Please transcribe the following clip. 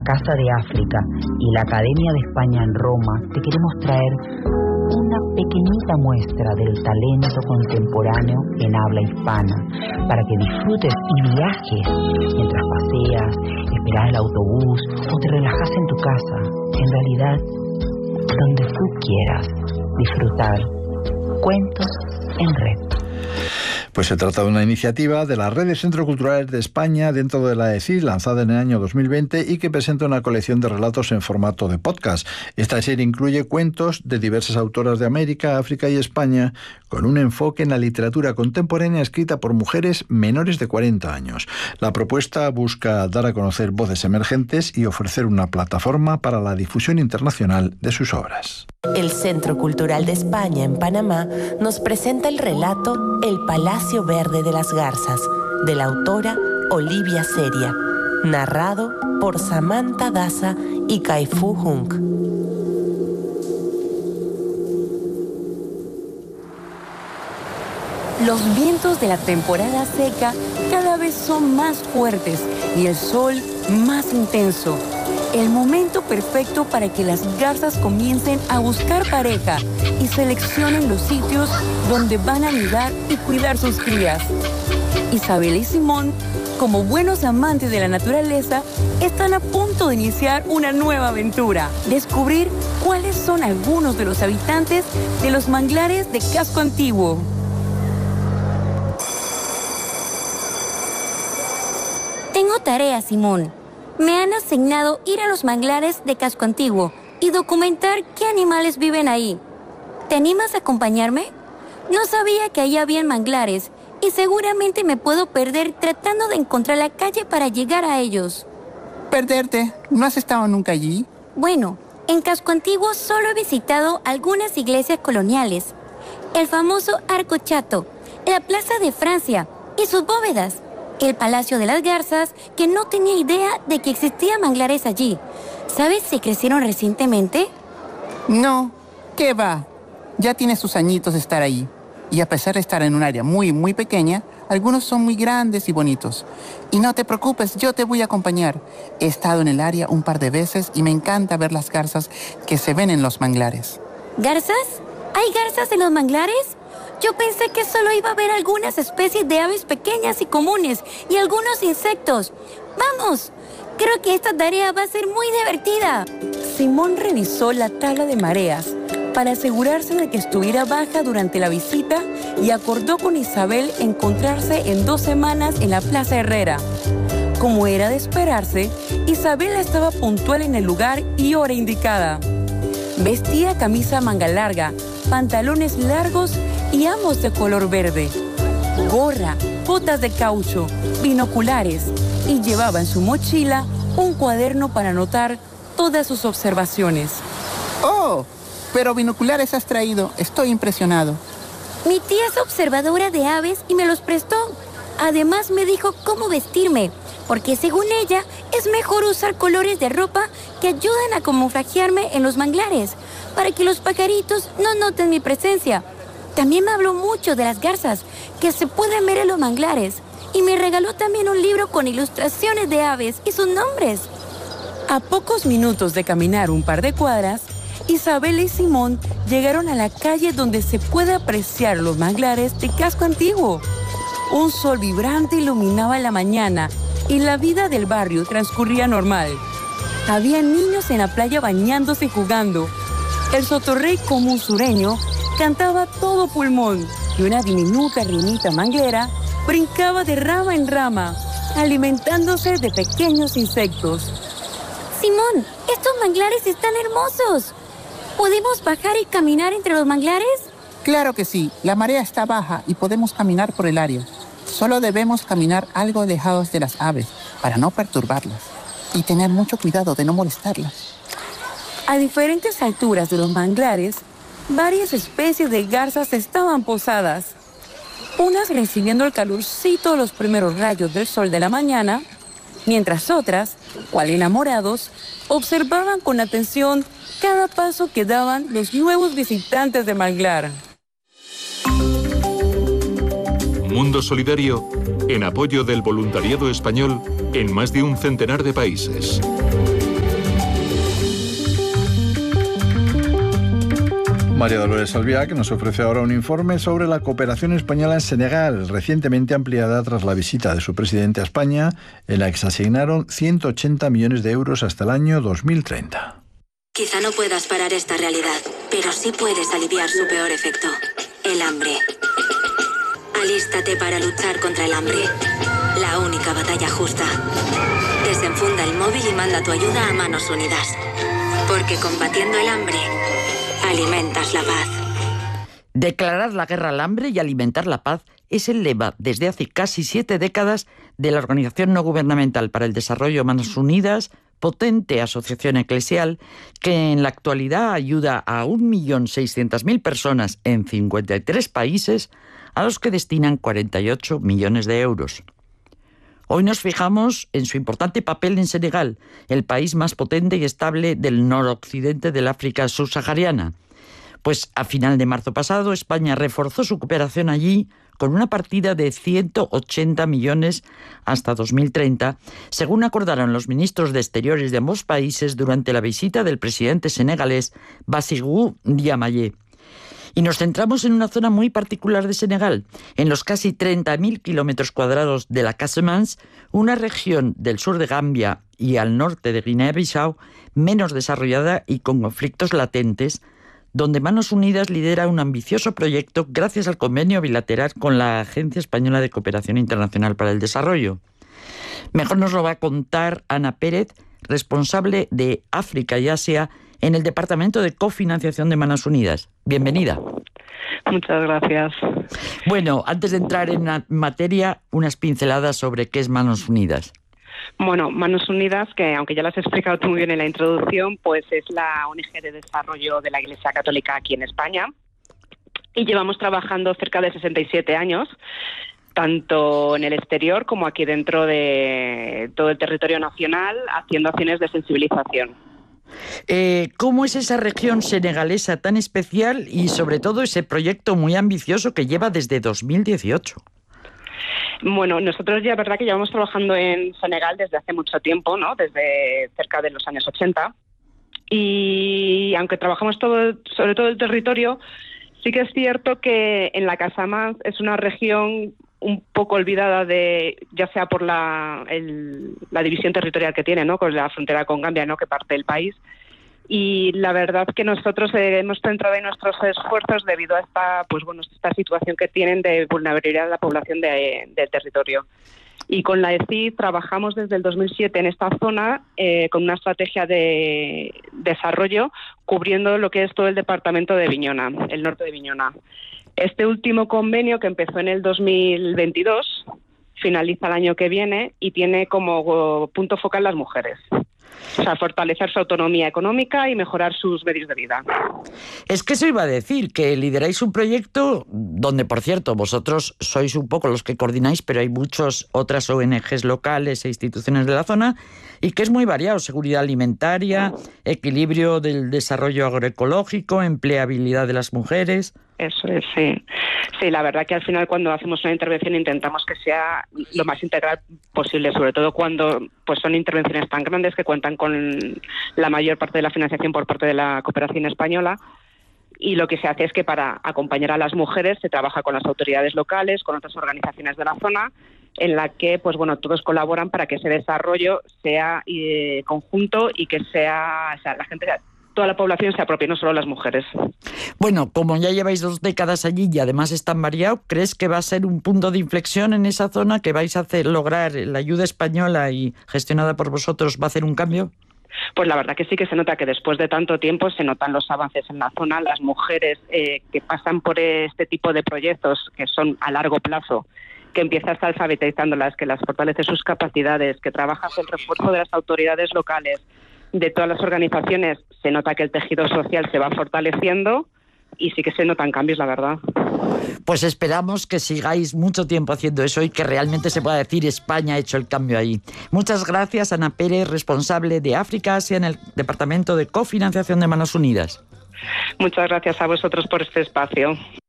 Casa de África y la Academia de España en Roma, te queremos traer una pequeñita muestra del talento contemporáneo en habla hispana, para que disfrutes y viajes mientras paseas, esperas el autobús o te relajas en tu casa. En realidad, donde tú quieras disfrutar. Cuentos en Red. Pues se trata de una iniciativa de la Red de Centros Culturales de España dentro de la ECI, lanzada en el año 2020 y que presenta una colección de relatos en formato de podcast. Esta serie incluye cuentos de diversas autoras de América, África y España, con un enfoque en la literatura contemporánea escrita por mujeres menores de 40 años. La propuesta busca dar a conocer voces emergentes y ofrecer una plataforma para la difusión internacional de sus obras. El Centro Cultural de España en Panamá nos presenta el relato El Palacio Verde de las Garzas, de la autora Olivia Seria, narrado por Samantha Daza y Kai-Fu Hung. Los vientos de la temporada seca cada vez son más fuertes y el sol más intenso. El momento perfecto para que las garzas comiencen a buscar pareja y seleccionen los sitios donde van a anidar y cuidar sus crías. Isabel y Simón, como buenos amantes de la naturaleza, están a punto de iniciar una nueva aventura. Descubrir cuáles son algunos de los habitantes de los manglares de Casco Antiguo. Tengo tarea, Simón. Me han asignado ir a los manglares de Casco Antiguo y documentar qué animales viven ahí. ¿Te animas a acompañarme? No sabía que ahí habían manglares y seguramente me puedo perder tratando de encontrar la calle para llegar a ellos. ¿Perderte? ¿No has estado nunca allí? Bueno, en Casco Antiguo solo he visitado algunas iglesias coloniales, el famoso Arco Chato, la Plaza de Francia y sus bóvedas. El Palacio de las Garzas, que no tenía idea de que existían manglares allí. ¿Sabes si crecieron recientemente? No, ¿qué va? Ya tiene sus añitos de estar ahí. Y a pesar de estar en un área muy, muy pequeña, algunos son muy grandes y bonitos. Y no te preocupes, yo te voy a acompañar. He estado en el área un par de veces y me encanta ver las garzas que se ven en los manglares. ¿Garzas? ¿Hay garzas en los manglares? Yo pensé que solo iba a haber algunas especies de aves pequeñas y comunes y algunos insectos. ¡Vamos! Creo que esta tarea va a ser muy divertida. Simón revisó la tabla de mareas para asegurarse de que estuviera baja durante la visita y acordó con Isabel encontrarse en 2 semanas en la Plaza Herrera. Como era de esperarse, Isabel estaba puntual en el lugar y hora indicada. Vestía camisa manga larga, pantalones largos y ambos de color verde, gorra, botas de caucho, binoculares y llevaba en su mochila un cuaderno para anotar todas sus observaciones. ¡Oh! Pero binoculares has traído. Estoy impresionado. Mi tía es observadora de aves y me los prestó. Además me dijo cómo vestirme, porque según ella es mejor usar colores de ropa que ayudan a camuflajearme en los manglares, para que los pajaritos no noten mi presencia. También me habló mucho de las garzas que se pueden ver en los manglares y me regaló también un libro con ilustraciones de aves y sus nombres. A pocos minutos de caminar un par de cuadras, Isabel y Simón llegaron a la calle donde se puede apreciar los manglares de Casco Antiguo. Un sol vibrante iluminaba la mañana y la vida del barrio transcurría normal. Había niños en la playa bañándose y jugando. El sotorrey común sureño cantaba todo pulmón y una diminuta rinita manglera brincaba de rama en rama, alimentándose de pequeños insectos. Simón, estos manglares están hermosos. ¿Podemos bajar y caminar entre los manglares? Claro que sí. La marea está baja y podemos caminar por el área. Solo debemos caminar algo alejados de las aves para no perturbarlas y tener mucho cuidado de no molestarlas. A diferentes alturas de los manglares, varias especies de garzas estaban posadas. Unas recibiendo el calorcito de los primeros rayos del sol de la mañana, mientras otras, cual enamorados, observaban con atención cada paso que daban los nuevos visitantes del manglar. Mundo Solidario, en apoyo del voluntariado español en más de un centenar de países. María Dolores Albiac nos ofrece ahora un informe sobre la cooperación española en Senegal, recientemente ampliada tras la visita de su presidente a España, en la que se asignaron 180 millones de euros hasta el año 2030. Quizá no puedas parar esta realidad, pero sí puedes aliviar su peor efecto, el hambre. Alístate para luchar contra el hambre. La única batalla justa. Desenfunda el móvil y manda tu ayuda a Manos Unidas. Porque combatiendo el hambre, alimentas la paz. Declarar la guerra al hambre y alimentar la paz es el lema desde hace casi 7 décadas de la Organización No Gubernamental para el Desarrollo Manos Unidas, potente asociación eclesial que en la actualidad ayuda a 1.600.000 personas en 53 países, a los que destinan 48 millones de euros. Hoy nos fijamos en su importante papel en Senegal, el país más potente y estable del noroccidente del África subsahariana. Pues a final de marzo pasado, España reforzó su cooperación allí con una partida de 180 millones hasta 2030, según acordaron los ministros de Exteriores de ambos países durante la visita del presidente senegalés Bassirou Diomaye. Y nos centramos en una zona muy particular de Senegal, en los casi 30.000 kilómetros cuadrados de la Casamance, una región del sur de Gambia y al norte de Guinea-Bissau menos desarrollada y con conflictos latentes, donde Manos Unidas lidera un ambicioso proyecto gracias al convenio bilateral con la Agencia Española de Cooperación Internacional para el Desarrollo. Mejor nos lo va a contar Ana Pérez, responsable de África y Asia en el Departamento de Cofinanciación de Manos Unidas. Bienvenida. Muchas gracias. Bueno, antes de entrar en la materia, unas pinceladas sobre qué es Manos Unidas. Bueno, Manos Unidas, que aunque ya lo has explicado tú muy bien en la introducción, pues es la ONG de desarrollo de la Iglesia Católica aquí en España. Y llevamos trabajando cerca de 67 años, tanto en el exterior como aquí dentro de todo el territorio nacional, haciendo acciones de sensibilización. ¿Cómo es esa región senegalesa tan especial y sobre todo ese proyecto muy ambicioso que lleva desde 2018? Bueno, nosotros ya, verdad que llevamos trabajando en Senegal desde hace mucho tiempo, ¿no? Desde cerca de los años 80. Y aunque trabajamos sobre todo el territorio, sí que es cierto que en la Casamance es una región un poco olvidada ya sea por la división territorial que tiene, ¿no? Con la frontera con Gambia, ¿no? Que parte del país. Y la verdad que nosotros hemos centrado en nuestros esfuerzos debido a esta situación que tienen de vulnerabilidad de la población del territorio. Y con la ECI trabajamos desde el 2007 en esta zona con una estrategia de desarrollo cubriendo lo que es todo el departamento de Bignona, el norte de Bignona. Este último convenio, que empezó en el 2022, finaliza el año que viene y tiene como punto focal las mujeres. O sea, fortalecer su autonomía económica y mejorar sus medios de vida. Es que eso iba a decir, que lideráis un proyecto donde, por cierto, vosotros sois un poco los que coordináis, pero hay muchas otras ONGs locales e instituciones de la zona, y que es muy variado: seguridad alimentaria, equilibrio del desarrollo agroecológico, empleabilidad de las mujeres. Eso es, sí. Sí, la verdad que al final cuando hacemos una intervención intentamos que sea lo más integral posible, sobre todo cuando pues son intervenciones tan grandes que cuentan con la mayor parte de la financiación por parte de la cooperación española. Y lo que se hace es que para acompañar a las mujeres se trabaja con las autoridades locales, con otras organizaciones de la zona, en la que todos colaboran para que ese desarrollo sea conjunto y que la gente, toda la población se apropie, no solo las mujeres. Bueno, como ya lleváis 2 décadas allí y además es tan variado, ¿crees que va a ser un punto de inflexión en esa zona, que vais a lograr la ayuda española y gestionada por vosotros va a hacer un cambio? Pues la verdad que sí, que se nota que después de tanto tiempo se notan los avances en la zona. Las mujeres que pasan por este tipo de proyectos que son a largo plazo, que empiezas alfabetizándolas, que las fortalece sus capacidades, que trabajas el refuerzo de las autoridades locales, de todas las organizaciones, se nota que el tejido social se va fortaleciendo y sí que se notan cambios, la verdad. Pues esperamos que sigáis mucho tiempo haciendo eso y que realmente se pueda decir España ha hecho el cambio ahí. Muchas gracias, Ana Pérez, responsable de África Asia en el Departamento de Cofinanciación de Manos Unidas. Muchas gracias a vosotros por este espacio.